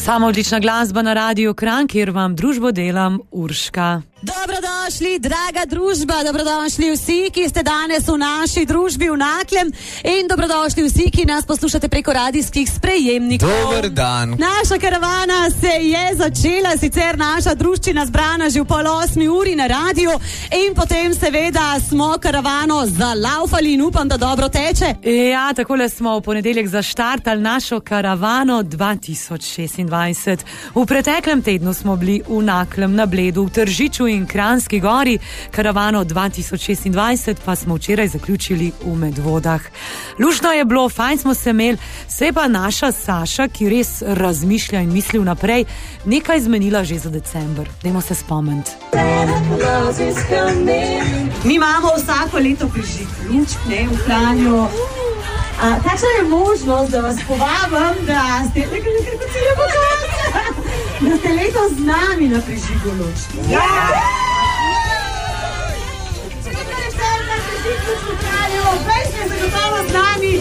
Samo odlična glasba na Radiu Kranj, kjer vam družbo delam Urška. Dobrodošli, draga družba, dobrodošli vsi, ki ste danes v naši družbi v Naklem in dobrodošli vsi, ki nas poslušate preko radijskih sprejemnikov. Dober dan. Naša karavana se je začela, sicer naša druščina zbrana že v 7:30 na radiju in potem seveda smo karavano zalaufali in upam, da dobro teče. Ja, takole smo v ponedeljek zaštartali našo karavano 2026. V preteklem tednu smo bili v Naklem, na Bledu, v Tržiču in Kranjski Gori, karavano 2026 pa smo včeraj zaključili v Medvodah. Lušno je bilo, fajn smo se imeli, se je pa naša Saša, ki res razmišlja in misli vnaprej, nekaj zmenila že za december. Dajmo se spomniti. Mi imamo vsako leto prižig lučk, ne, v Kranju. Kakšna je možnost, da vas povabim, da ste letos z nami na prižigu lučk? Ja! Če nekaj vse na prižig lučk v Kranju, pej ste zagotovo z nami